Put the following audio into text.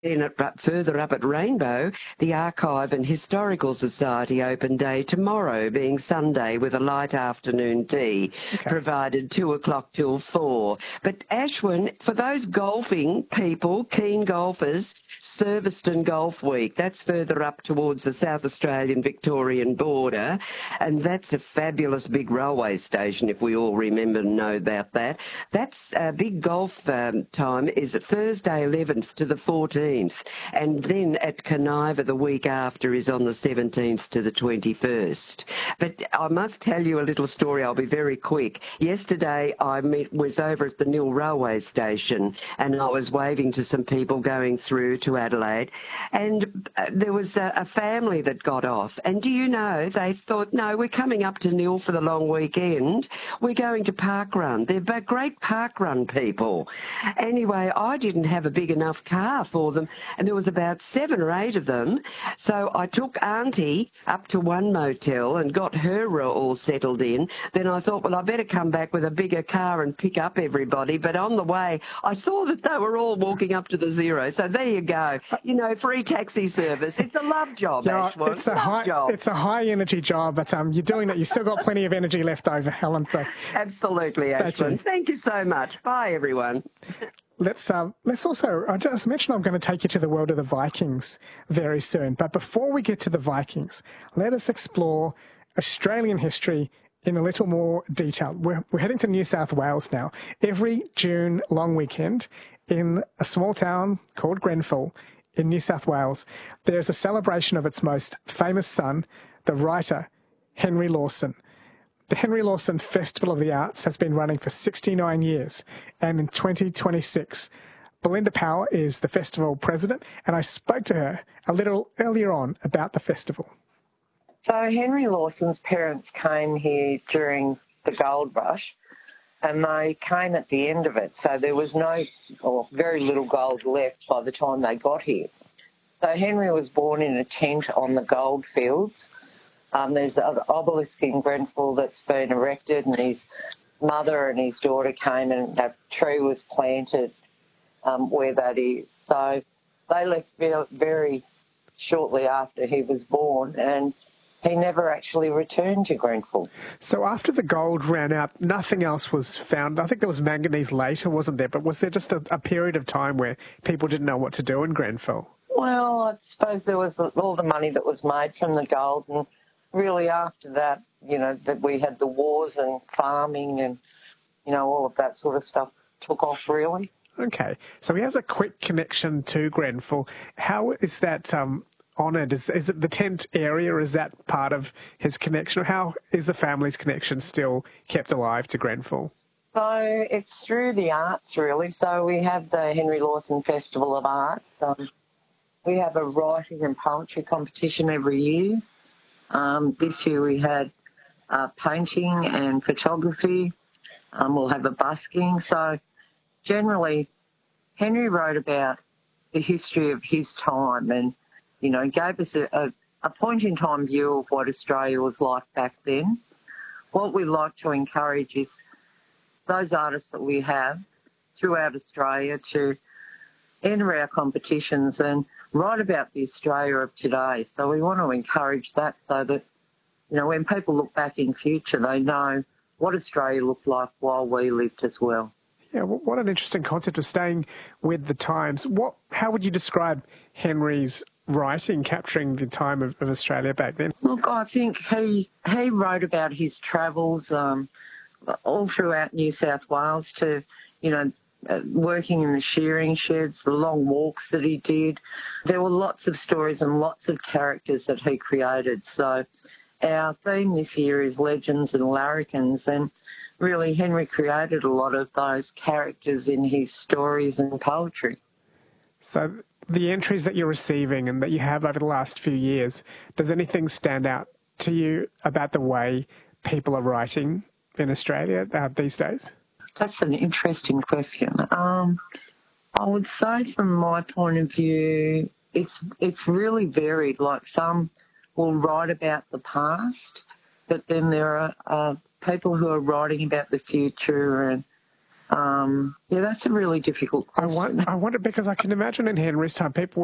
Then further up at Rainbow, the Archive and Historical Society open day tomorrow, being Sunday, with a light afternoon tea, provided 2 o'clock till 4. But Ashwin, for those golfing people, keen golfers, Surbiton Golf Week, that's further up towards the South Australian Victorian border, and that's a fabulous big railway station, if we all remember and know about that. That's big golf time is Thursday 11th to the 14th. And then at Conniva the week after is on the 17th to the 21st. But I must tell you a little story. I'll be very quick. Yesterday I was over at the Nil railway station, and I was waving to some people going through to Adelaide, and there was a family that got off. And do you know, they thought, no, we're coming up to Nil for the long weekend. We're going to Parkrun. They're great Parkrun people. Anyway, I didn't have a big enough car for them, and there was about 7 or 8 of them. So I took Auntie up to one motel and got her all settled in. Then I thought, well, I better come back with a bigger car and pick up everybody. But on the way, I saw that they were all walking up to the Zero. So there you go. You know, free taxi service. It's a love job, Ashwin. It's a high energy job, but you're doing it. You've still got plenty of energy left over, Helen. So absolutely, Ashwin. Thank you so much. Bye, everyone. Let's also, I just mentioned I'm going to take you to the world of the Vikings very soon. But before we get to the Vikings, let us explore Australian history in a little more detail. We're heading to New South Wales now. Every June long weekend in a small town called Grenfell in New South Wales, there's a celebration of its most famous son, the writer Henry Lawson. The Henry Lawson Festival of the Arts has been running for 69 years, and in 2026, Belinda Power is the festival president, and I spoke to her a little earlier on about the festival. So Henry Lawson's parents came here during the gold rush, and they came at the end of it, so there was no or very little gold left by the time they got here. So Henry was born in a tent on the gold fields. There's an obelisk in Grenfell that's been erected, and his mother and his daughter came and a tree was planted where that is. So they left very shortly after he was born, and he never actually returned to Grenfell. So after the gold ran out, nothing else was found. I think there was manganese later, wasn't there? But was there just a period of time where people didn't know what to do in Grenfell? Well, I suppose there was all the money that was made from the gold, and really after that, you know, that we had the wars and farming and, you know, all of that sort of stuff took off really. Okay, so he has a quick connection to Grenfell. How is that honoured? Is it the tent area? Is that part of his connection? Or how is the family's connection still kept alive to Grenfell? So it's through the arts really. So we have the Henry Lawson Festival of Arts. We have a writing and poetry competition every year. This year we had painting and photography. We'll have a busking. So generally, Henry wrote about the history of his time and, you know, gave us a point-in-time view of what Australia was like back then. What we like to encourage is those artists that we have throughout Australia to enter our competitions and write about the Australia of today. So we want to encourage that so that, you know, when people look back in future, they know what Australia looked like while we lived as well. Yeah, what an interesting concept of staying with the times. How would you describe Henry's writing capturing the time of Australia back then? Look, I think he wrote about his travels all throughout New South Wales to, you know, working in the shearing sheds, the long walks that he did. There were lots of stories and lots of characters that he created. So our theme this year is legends and larrikins, and really Henry created a lot of those characters in his stories and poetry. So the entries that you're receiving and that you have over the last few years, does anything stand out to you about the way people are writing in Australia these days? That's an interesting question. I would say from my point of view, it's really varied. Like some will write about the past, but then there are people who are writing about the future and Yeah, that's a really difficult question. I wonder because I can imagine in Henry's time people